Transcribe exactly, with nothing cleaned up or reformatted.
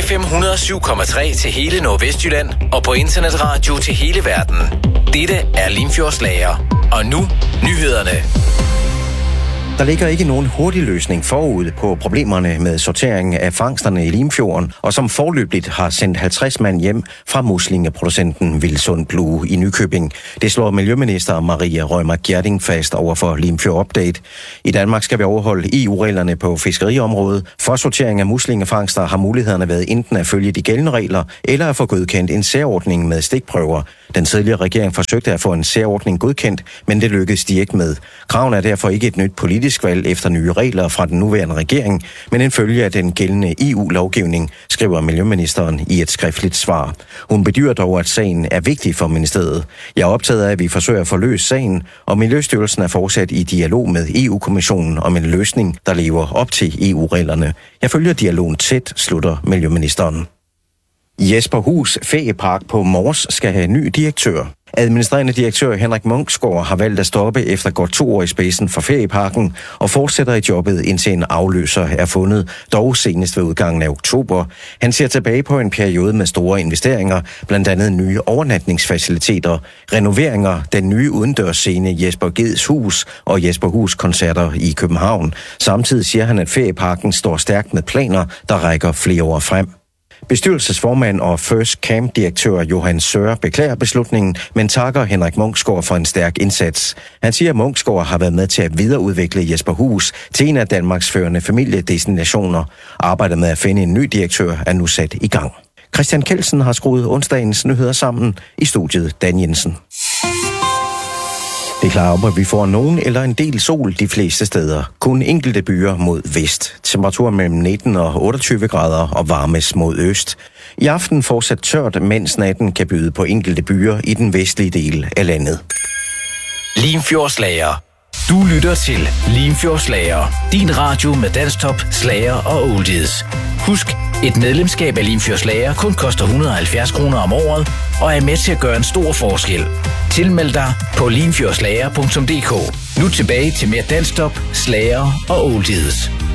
F M et hundrede og syv komma tre til hele Nordvestjylland og på internetradio til hele verden. Dette er Limfjordslager. Og nu, nyhederne. Der ligger ikke nogen hurtig løsning forud på problemerne med sorteringen af fangsterne i Limfjorden, og som forløbigt har sendt halvtreds mand hjem fra muslingeproducenten Vilsund Blue i Nykøbing. Det slår miljøminister Maria Reumert Gjerding fast over for Limfjord Update. I Danmark skal vi overholde E U-reglerne på fiskeriområdet. For sortering af muslingefangster har mulighederne været enten at følge de gældende regler, eller at få godkendt en særordning med stikprøver. Den tidligere regering forsøgte at få en særordning godkendt, men det lykkedes de ikke med. Kraven er derfor ikke et nyt politisk valg efter nye regler fra den nuværende regering, men en følge af den gældende E U-lovgivning, skriver miljøministeren i et skriftligt svar. Hun bedyrer dog, at sagen er vigtig for ministeriet. Jeg er optaget af, at vi forsøger at få løst sagen, og Miljøstyrelsen er fortsat i dialog med E U-kommissionen om en løsning, der lever op til E U-reglerne. Jeg følger dialogen tæt, slutter miljøministeren. Jesperhus Feriepark på Mors skal have ny direktør. Administrerende direktør Henrik Munksgaard har valgt at stoppe efter godt to år i spidsen for ferieparken og fortsætter i jobbet, indtil en afløser er fundet, dog senest ved udgangen af oktober. Han ser tilbage på en periode med store investeringer, blandt andet nye overnatningsfaciliteter, renoveringer, den nye udendørsscene Jesper Geds Hus og Jesperhus koncerter i København. Samtidig siger han, at ferieparken står stærkt med planer, der rækker flere år frem. Bestyrelsesformand og First Camp-direktør Johan Søre beklager beslutningen, men takker Henrik Munksgaard for en stærk indsats. Han siger, at Munksgaard har været med til at videreudvikle Jesperhus til en af Danmarks førende familiedestinationer. Arbejdet med at finde en ny direktør er nu sat i gang. Christian Kelsen har skruet onsdagens nyheder sammen. I studiet Dan Jensen. Det er klart op, at vi får nogen eller en del sol de fleste steder. Kun enkelte byer mod vest. Temperatur mellem nitten og otteogtyve grader og varmes mod øst. I aften fortsat tørt, mens natten kan byde på enkelte byer i den vestlige del af landet. Limfjordslager. Du lytter til Limfjordslager. Din radio med dansktop, slager og oldies. Husk, et medlemskab af Limfjordslager kun koster et hundrede og halvfjerds kroner om året og er med til at gøre en stor forskel. Tilmeld dig på limfjordslager punktum d k. Nu tilbage til mere dansktop, slager og oldies.